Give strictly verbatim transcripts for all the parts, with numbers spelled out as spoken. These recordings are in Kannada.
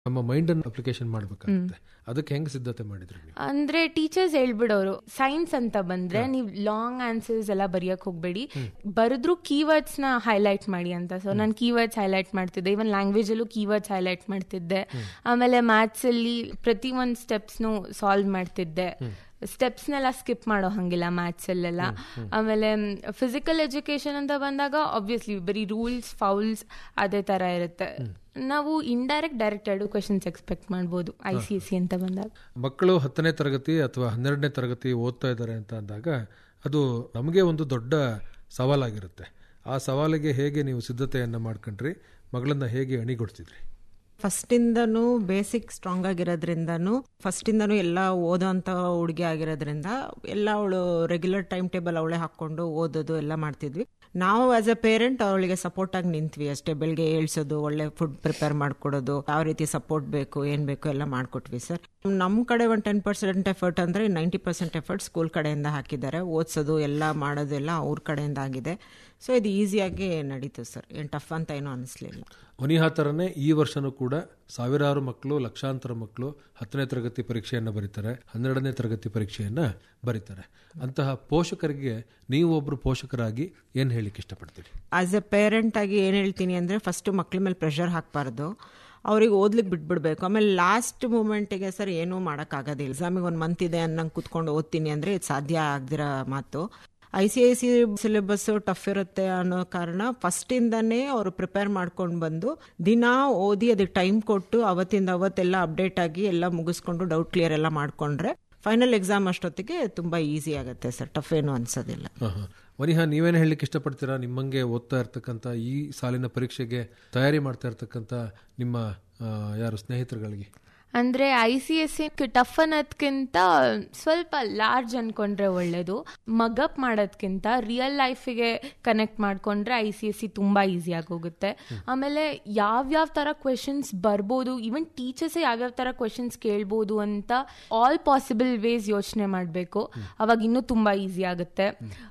ನಮ್ಮ ಮೈಂಡ್ ಅನ್ನು ಅಪ್ಲಿಕೇಶನ್ ಮಾಡ್ಬೇಕಾಗುತ್ತೆ. ಅದಕ್ಕೆ ಹೆಂಗ್ ಸಿದ್ಧತೆ ಮಾಡಿದ್ರಿ ನೀವು? ಅಂದ್ರೆ ಟೀಚರ್ಸ್ ಹೇಳ್ಬಿಡೋರು, ಸೈನ್ಸ್ ಅಂತ ಬಂದ್ರೆ ನೀವು ಲಾಂಗ್ ಆನ್ಸರ್ಸ್ ಎಲ್ಲ ಬರೆಯಕ್ ಹೋಗ್ಬೇಡಿ, ಬರೆದ್ರು ಕೀವರ್ಡ್ಸ್ ನ ಹೈಲೈಟ್ ಮಾಡಿ ಅಂತ. ಸೊ ನಾನು ಕೀವರ್ಡ್ಸ್ ಹೈಲೈಟ್ ಮಾಡ್ತಿದ್ದೆ, ಇವನ್ ಲ್ಯಾಂಗ್ವೇಜ್ ಅಲ್ಲೂ ಕೀವರ್ಡ್ಸ್ ಹೈಲೈಟ್ ಮಾಡ್ತಿದ್ದೆ. ಆಮೇಲೆ ಮ್ಯಾಥ್ಸ್ ಅಲ್ಲಿ ಪ್ರತಿ ಒಂದ್ ಸ್ಟೆಪ್ಸ್ನು ಸಾಲ್ವ್ ಮಾಡ್ತಿದ್ದೆ, ಸ್ಟೆಪ್ಸ್ನೆಲ್ಲ ಸ್ಕಿಪ್ ಮಾಡೋ ಹಂಗಿಲ್ಲ ಮ್ಯಾಥ್ಸ್ ಅಲ್ಲೆಲ್ಲ. ಆಮೇಲೆ ಫಿಸಿಕಲ್ ಎಜುಕೇಶನ್ ಅಂತ ಬಂದಾಗ ಆಬ್ವಿಯಸ್ಲಿ ಬರೀ ರೂಲ್ಸ್ ಫೌಲ್ಸ್ ಅದೇ ತರ ಇರುತ್ತೆ. ನಾವು ಇಂಡೈರೆಕ್ಟ್ ಡೈರೆಕ್ಟ್ ಎರಡು ಕ್ವೆಶನ್ಸ್ ಎಕ್ಸ್ಪೆಕ್ಟ್ ಮಾಡ್ಬೋದು ಐ ಸಿ ಎಸ್ ಸಿ ಅಂತ ಬಂದಾಗ. ಮಕ್ಕಳು ಹತ್ತನೇ ತರಗತಿ ಅಥವಾ ಹನ್ನೆರಡನೇ ತರಗತಿ ಓದ್ತಾ ಇದ್ದಾರೆ ಅಂತ ಅಂದಾಗ ಅದು ನಮಗೆ ಒಂದು ದೊಡ್ಡ ಸವಾಲಾಗಿರುತ್ತೆ. ಆ ಸವಾಲಿಗೆ ಹೇಗೆ ನೀವು ಸಿದ್ಧತೆಯನ್ನು ಮಾಡ್ಕೊಂಡ್ರಿ? ಮಗಳನ್ನ ಹೇಗೆ ಅಣಿಗೊಳಿಸಿದ್ರಿ? ಫಸ್ಟಿಂದನೂ ಬೇಸಿಕ್ ಸ್ಟ್ರಾಂಗ್ ಆಗಿರೋದ್ರಿಂದನೂ ಫಸ್ಟಿಂದನೂ ಎಲ್ಲ ಓದೋಂಥ ಹುಡುಗಿ ಆಗಿರೋದ್ರಿಂದ ಎಲ್ಲ ಅವಳು ರೆಗ್ಯುಲರ್ ಟೈಮ್ ಟೇಬಲ್ ಅವಳೇ ಹಾಕ್ಕೊಂಡು ಓದೋದು ಎಲ್ಲ ಮಾಡ್ತಿದ್ವಿ. ನಾವು ಆಸ್ ಎ ಪೇರೆಂಟ್ ಅವಳಿಗೆ ಸಪೋರ್ಟ್ ಆಗಿ ನಿಂತ್ವಿ ಅಷ್ಟೇ. ಬೆಳಿಗ್ಗೆ ಏಳ್ಸೋದು, ಒಳ್ಳೆ ಫುಡ್ ಪ್ರಿಪೇರ್ ಮಾಡ್ಕೊಡೋದು, ಯಾವ ರೀತಿ ಸಪೋರ್ಟ್ ಬೇಕು ಏನ್ ಬೇಕು ಎಲ್ಲ ಮಾಡ್ಕೊಟ್ವಿ ಸರ್. ನಮ್ಮ ಕಡೆ ಒಂದು ಟೆನ್ ಪರ್ಸೆಂಟ್ ಎಫರ್ಟ್ ಅಂದ್ರೆ ನೈಂಟಿ ಪರ್ಸೆಂಟ್ ಎಫರ್ಟ್ ಸ್ಕೂಲ್ ಕಡೆಯಿಂದ ಹಾಕಿದ್ದಾರೆ. ಓದಿಸೋದು ಎಲ್ಲ ಮಾಡೋದು ಎಲ್ಲ ಅವ್ರ ಕಡೆಯಿಂದ ಆಗಿದೆ. ಸೊ ಇದು ಈಸಿಯಾಗಿ ನಡೀತು ಸರ್, ಏನು ಟಫ್ ಅಂತ ಏನೂ ಅನಿಸ್ಲಿಲ್ಲ. ವನಿಹಾ ಥರನೇ ಈ ವರ್ಷನೂ ಕೂಡ ಸಾವಿರಾರು ಮಕ್ಕಳು, ಲಕ್ಷಾಂತರ ಮಕ್ಕಳು ಹತ್ತನೇ ತರಗತಿ ಪರೀಕ್ಷೆಯನ್ನು ಬರೀತಾರೆ, ಹನ್ನೆರಡನೇ ತರಗತಿ ಪರೀಕ್ಷೆಯನ್ನು ಬರೀತಾರೆ. ಅಂತಹ ಪೋಷಕರಿಗೆ ನೀವು ಒಬ್ಬರು ಪೋಷಕರಾಗಿ ಏನು ಹೇಳಿಕ್ಕೆ ಇಷ್ಟಪಡ್ತೀರಿ? ಆಸ್ ಎ ಪೇರೆಂಟ್ ಆಗಿ ಏನು ಹೇಳ್ತೀನಿ ಅಂದರೆ, ಫಸ್ಟ್ ಮಕ್ಳ ಮೇಲೆ ಪ್ರೆಷರ್ ಹಾಕಬಾರ್ದು, ಅವ್ರಿಗೆ ಓದ್ಲಿಕ್ಕೆ ಬಿಟ್ಬಿಡ್ಬೇಕು. ಆಮೇಲೆ ಲಾಸ್ಟ್ ಮೂಮೆಂಟಿಗೆ ಸರ್ ಏನೂ ಮಾಡೋಕ್ಕಾಗೋದಿಲ್ಲ. ಎಕ್ಸಾಮಿಗೆ ಒಂದು ಮಂತ್ ಇದೆ ಅನ್ನಂಗೆ ಕೂತ್ಕೊಂಡು ಓದ್ತೀನಿ ಅಂದರೆ ಇದು ಸಾಧ್ಯ ಆಗದಿರೋ ಮಾತು. I C I C syllabus tough ಇರುತ್ತೆ ಅನ್ನೋ ಕಾರಣ ಫಸ್ಟಿಂದನೇ ಅವರು ಪ್ರಿಪೇರ್ ಮಾಡ್ಕೊಂಡು ಬಂದು ದಿನ ಓದಿ ಅದಕ್ಕೆ ಟೈಮ್ ಕೊಟ್ಟು ಅವತ್ತಿಂದ ಅವತ್ತೆಲ್ಲ ಅಪ್ಡೇಟ್ ಆಗಿ ಎಲ್ಲ ಮುಗಿಸ್ಕೊಂಡು ಡೌಟ್ ಕ್ಲಿಯರ್ ಎಲ್ಲ ಮಾಡ್ಕೊಂಡ್ರೆ ಫೈನಲ್ ಎಕ್ಸಾಮ್ ಅಷ್ಟೊತ್ತಿಗೆ ತುಂಬಾ ಈಸಿ ಆಗುತ್ತೆ ಸರ್, ಟಫ್ ಏನು ಅನ್ಸೋದಿಲ್ಲ. ವನಿಹಾ, ನೀವೇನು ಹೇಳಲಿಕ್ಕೆ ಇಷ್ಟಪಡ್ತೀರಾ? ನಿಮ್ಮಂಗೆ ಓದ್ತಾ ಇರ್ತಕ್ಕಂಥ ಈ ಸಾಲಿನ ಪರೀಕ್ಷೆಗೆ ತಯಾರಿ ಮಾಡ್ತಾ ಇರ್ತಕ್ಕಂಥ ನಿಮ್ಮ ಯಾರು ಸ್ನೇಹಿತರುಗಳಿಗೆ? ಅಂದ್ರೆ I C S C tough ಅನ್ನೋದ್ಕಿಂತ ಸ್ವಲ್ಪ ಲಾರ್ಜ್ ಅನ್ಕೊಂಡ್ರೆ ಒಳ್ಳೇದು. ಮಗಪ್ ಮಾಡೋದ್ಕಿಂತ ರಿಯಲ್ ಲೈಫಿಗೆ ಕನೆಕ್ಟ್ ಮಾಡ್ಕೊಂಡ್ರೆ ಐ ಸಿ ಎಸ್ ಸಿ ತುಂಬಾ ಈಸಿ ಆಗಿ ಹೋಗುತ್ತೆ. ಆಮೇಲೆ ಯಾವ್ಯಾವ ತರ ಕ್ವೆಶನ್ಸ್ ಬರ್ಬೋದು, ಈವನ್ ಟೀಚರ್ಸ್ ಯಾವ್ಯಾವ ತರ ಕ್ವೆಶನ್ಸ್ ಕೇಳ್ಬೋದು ಅಂತ ಆಲ್ ಪಾಸಿಬಲ್ ವೇಸ್ ಯೋಚನೆ ಮಾಡಬೇಕು. ಅವಾಗ ಇನ್ನೂ ತುಂಬಾ ಈಸಿ ಆಗುತ್ತೆ.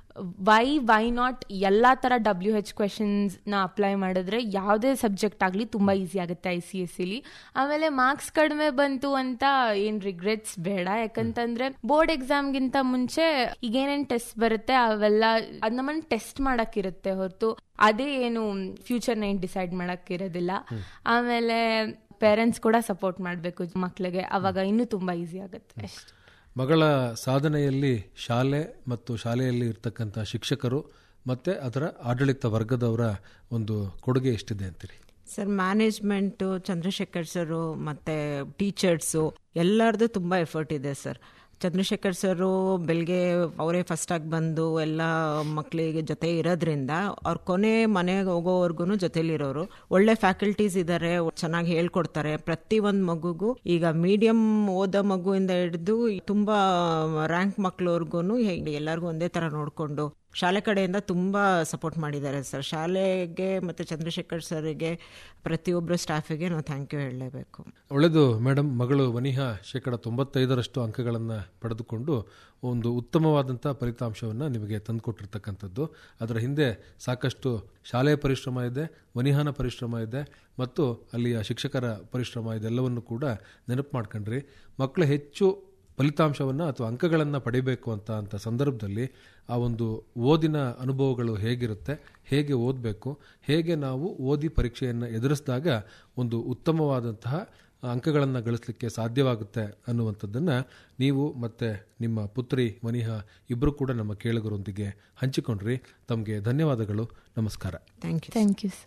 ವೈ ವೈ ನಾಟ್ ಎಲ್ಲಾ ತರ ಡಬ್ಲ್ಯೂ ಹೆಚ್ ಕ್ವೆಶನ್ಸ್ ನ ಅಪ್ಲೈ ಮಾಡಿದ್ರೆ ಯಾವುದೇ ಸಬ್ಜೆಕ್ಟ್ ಆಗಲಿ ತುಂಬಾ ಈಸಿ ಆಗುತ್ತೆ ಐ ಸಿ ಎಸ್ ಸಿಲಿ. ಆಮೇಲೆ ಮಾರ್ಕ್ಸ್ ಕಡಿಮೆ ಬಂತು ಅಂತ ಏನ್ ರಿಗ್ರೆಟ್ಸ್ ಬೇಡ, ಯಾಕಂತಂದ್ರೆ ಬೋರ್ಡ್ ಎಕ್ಸಾಮ್ಗಿಂತ ಮುಂಚೆ ಈಗ ಏನೇನ್ ಟೆಸ್ಟ್ ಬರುತ್ತೆ ಅವೆಲ್ಲ ಅದ್ ನಮ್ಮನ್ನ ಟೆಸ್ಟ್ ಮಾಡಕ್ ಇರುತ್ತೆ ಹೊರತು ಅದೇ ಏನು ಫ್ಯೂಚರ್ನ ಏನ್ ಡಿಸೈಡ್ ಮಾಡಕ್ ಇರೋದಿಲ್ಲ. ಆಮೇಲೆ ಪೇರೆಂಟ್ಸ್ ಕೂಡ ಸಪೋರ್ಟ್ ಮಾಡಬೇಕು ಮಕ್ಳಿಗೆ, ಅವಾಗ ಇನ್ನೂ ತುಂಬಾ ಈಸಿ ಆಗುತ್ತೆ ಅಷ್ಟೇ. ಮಗಳ ಸಾಧನೆಯಲ್ಲಿ ಶಾಲೆ ಮತ್ತು ಶಾಲೆಯಲ್ಲಿ ಇರ್ತಕ್ಕಂಥ ಶಿಕ್ಷಕರು ಮತ್ತೆ ಅದರ ಆಡಳಿತ ವರ್ಗದವರ ಒಂದು ಕೊಡುಗೆ ಎಷ್ಟಿದೆ ಅಂತೀರಿ? ಸರ್, ಮ್ಯಾನೇಜ್ಮೆಂಟು, ಚಂದ್ರಶೇಖರ್ ಸರು ಮತ್ತೆ ಟೀಚರ್ಸು ಎಲ್ಲರದು ತುಂಬ ಎಫರ್ಟ್ ಇದೆ ಸರ್. ಚಂದ್ರಶೇಖರ್ ಸರು ಬೆಳಗ್ಗೆ ಅವರೇ ಫಸ್ಟ್ ಆಗಿ ಬಂದು ಎಲ್ಲ ಮಕ್ಕಳಿಗೆ ಜೊತೆ ಇರೋದ್ರಿಂದ ಅವ್ರ ಕೊನೆ ಮನೆಗೆ ಹೋಗೋವರೆಗೂ ಜೊತೆಲಿರೋರು. ಒಳ್ಳೆ ಫ್ಯಾಕಲ್ಟೀಸ್ ಇದ್ದಾರೆ, ಚೆನ್ನಾಗಿ ಹೇಳ್ಕೊಡ್ತಾರೆ ಪ್ರತಿ ಒಂದು ಮಗುಗೂ. ಈಗ ಮೀಡಿಯಂ ಓದೋ ಮಗುವಿಂದ ಹಿಡಿದು ತುಂಬಾ ರ್ಯಾಂಕ್ ಮಕ್ಕಳವರೆಗೂ ಎಲ್ಲರಿಗೂ ಒಂದೇ ತರ ನೋಡಿಕೊಂಡು ಶಾಲೆ ಕಡೆಯಿಂದ ತುಂಬಾ ಸಪೋರ್ಟ್ ಮಾಡಿದ್ದಾರೆ ಸರ್. ಶಾಲೆಗೆ ಮತ್ತೆ ಚಂದ್ರಶೇಖರ್ ಸರ್ಗೆ ಪ್ರತಿಯೊಬ್ಬರು ಸ್ಟಾಫಿಗೆ ನಾವು ಥ್ಯಾಂಕ್ ಯು ಹೇಳಲೇಬೇಕು. ಒಳ್ಳೆಯದು ಮೇಡಮ್. ಮಗಳು ವನಿಹಾ ಶೇಕಡ ತೊಂಬತ್ತೈದರಷ್ಟು ಅಂಕಗಳನ್ನು ಪಡೆದುಕೊಂಡು ಒಂದು ಉತ್ತಮವಾದಂಥ ಫಲಿತಾಂಶವನ್ನು ನಿಮಗೆ ತಂದುಕೊಟ್ಟಿರ್ತಕ್ಕಂಥದ್ದು. ಅದರ ಹಿಂದೆ ಸಾಕಷ್ಟು ಶಾಲೆಯ ಪರಿಶ್ರಮ ಇದೆ, ವನಿಹಾನ ಪರಿಶ್ರಮ ಇದೆ ಮತ್ತು ಅಲ್ಲಿಯ ಶಿಕ್ಷಕರ ಪರಿಶ್ರಮ ಇದೆಲ್ಲವನ್ನು ಕೂಡ ನೆನಪು ಮಾಡ್ಕೊಂಡ್ರಿ. ಮಕ್ಕಳು ಹೆಚ್ಚು ಫಲಿತಾಂಶವನ್ನು ಅಥವಾ ಅಂಕಗಳನ್ನು ಪಡಿಬೇಕು ಅಂತ ಅಂತ ಸಂದರ್ಭದಲ್ಲಿ ಆ ಒಂದು ಓದಿನ ಅನುಭವಗಳು ಹೇಗಿರುತ್ತೆ, ಹೇಗೆ ಓದಬೇಕು, ಹೇಗೆ ನಾವು ಓದಿ ಪರೀಕ್ಷೆಯನ್ನು ಎದುರಿಸಿದಾಗ ಒಂದು ಉತ್ತಮವಾದಂತಹ ಅಂಕಗಳನ್ನು ಗಳಿಸಲಿಕ್ಕೆ ಸಾಧ್ಯವಾಗುತ್ತೆ ಅನ್ನುವಂಥದ್ದನ್ನು ನೀವು ಮತ್ತು ನಿಮ್ಮ ಪುತ್ರಿ ವನಿಹಾ ಇಬ್ಬರು ಕೂಡ ನಮ್ಮ ಕೇಳುಗರೊಂದಿಗೆ ಹಂಚಿಕೊಂಡ್ರಿ. ತಮಗೆ ಧನ್ಯವಾದಗಳು. ನಮಸ್ಕಾರ. Thank you. Thank you.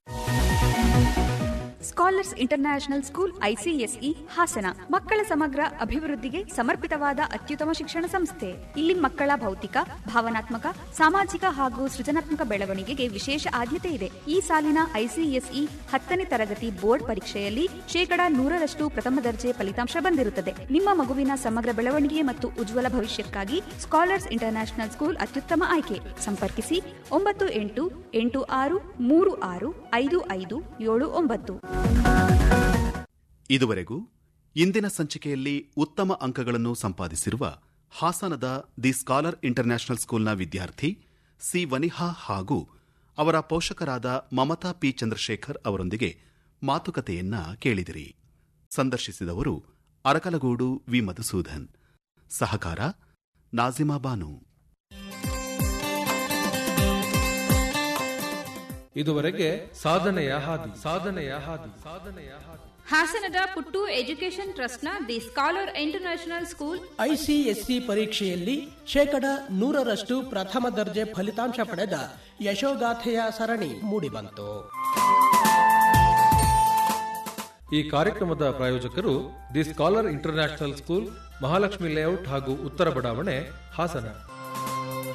Scholars international school ICSE Hassan ಮಕ್ಕಳ ಸಮಗ್ರ ಅಭಿವೃದ್ಧಿಗೆ ಸಮರ್ಪಿತವಾದ ಅತ್ಯುತ್ತಮ ಶಿಕ್ಷಣ ಸಂಸ್ಥೆ. ಇಲ್ಲಿ ಮಕ್ಕಳ ಭೌತಿಕ, ಭಾವನಾತ್ಮಕ, ಸಾಮಾಜಿಕ ಹಾಗೂ ಸೃಜನಾತ್ಮಕ ಬೆಳವಣಿಗೆಗೆ ವಿಶೇಷ ಆದ್ಯತೆ ಇದೆ. ಈ ಸಾಲಿನ ಐಸಿಎಸ್ಇ ಹತ್ತನೇ ತರಗತಿ ಬೋರ್ಡ್ ಪರೀಕ್ಷೆಯಲ್ಲಿ ಶೇಕಡಾ ನೂರರಷ್ಟು ಪ್ರಥಮ ದರ್ಜೆ ಫಲಿತಾಂಶ ಬಂದಿರುತ್ತದೆ. ನಿಮ್ಮ ಮಗುವಿನ ಸಮಗ್ರ ಬೆಳವಣಿಗೆ ಮತ್ತು ಉಜ್ವಲ ಭವಿಷ್ಯಕ್ಕಾಗಿ ಸ್ಕಾಲರ್ಸ್ ಇಂಟರ್ನ್ಯಾಷನಲ್ ಸ್ಕೂಲ್ ಅತ್ಯುತ್ತಮ ಆಯ್ಕೆ. ಸಂಪರ್ಕಿಸಿ ಒಂಬತ್ತು ಎಂಟು ಎಂಟು ಆರು ಮೂರು ಆರು ಐದು ಐದು ಏಳು ಒಂಬತ್ತು. ಇದುವರೆಗೂ ಇಂದಿನ ಸಂಚಿಕೆಯಲ್ಲಿ ಉತ್ತಮ ಅಂಕಗಳನ್ನು ಸಂಪಾದಿಸಿರುವ ಹಾಸನದ ದಿ ಸ್ಕಾಲರ್ ಇಂಟರ್ನ್ಯಾಷನಲ್ ಸ್ಕೂಲ್ನ ವಿದ್ಯಾರ್ಥಿ ಸಿ ವನಿಹಾ ಹಾಗೂ ಅವರ ಪೋಷಕರಾದ ಮಮತಾ ಪಿ ಚಂದ್ರಶೇಖರ್ ಅವರೊಂದಿಗೆ ಮಾತುಕತೆಯನ್ನ ಕೇಳಿದಿರಿ. ಸಂದರ್ಶಿಸಿದವರು ಅರಕಲಗೂಡು ವಿ ಮಧುಸೂದನ್. ಸಹಕಾರ ನಾಜಿಮಾ ಬಾನು. ಇದುವರೆಗೆ ಸಾಧನೆಯ ಹಾದಿ ಸಾಧನೆಯ ಹಾದಿ ಸಾಧನೆಯ ಹಾದಿ ಹಾಸನದ ಪುಟ್ಟು ಎಜುಕೇಷನ್ ಟ್ರಸ್ಟ್ನ the scholar international school ICSE ಪರೀಕ್ಷೆಯಲ್ಲಿ ಶೇಕಡ ನೂರರಷ್ಟು ಪ್ರಥಮ ದರ್ಜೆ ಫಲಿತಾಂಶ ಪಡೆದ ಯಶೋಗಾಥೆಯ ಸರಣಿ ಮೂಡಿಬಂತು. ಈ ಕಾರ್ಯಕ್ರಮದ ಪ್ರಾಯೋಜಕರು the scholar international school, Mahalakshmi layout ಹಾಗೂ ಉತ್ತರ ಬಡಾವಣೆ, ಹಾಸನ.